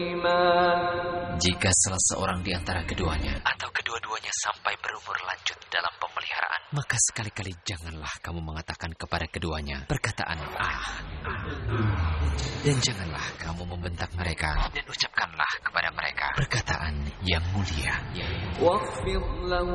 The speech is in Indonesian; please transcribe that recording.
Jika salah seorang di antara keduanya atau kedua-duanya sampai berumur lanjut dalam pemeliharaan, maka sekali-kali janganlah kamu mengatakan kepada keduanya perkataan dan janganlah kamu membentak mereka, dan ucapkanlah kepada mereka perkataan yang mulia.